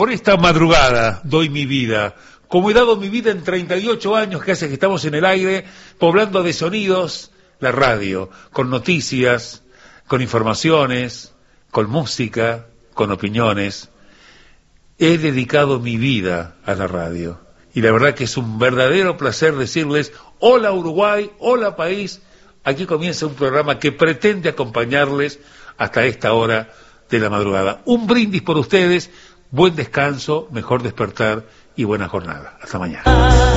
por esta madrugada doy mi vida, como he dado mi vida en 38 años que hace que estamos en el aire, poblando de sonidos la radio, con noticias, con informaciones, con música, con opiniones. He dedicado mi vida a la radio. Y la verdad que es un verdadero placer decirles, hola Uruguay, hola país. Aquí comienza un programa que pretende acompañarles hasta esta hora de la madrugada. Un brindis por ustedes, buen descanso, mejor despertar y buena jornada. Hasta mañana.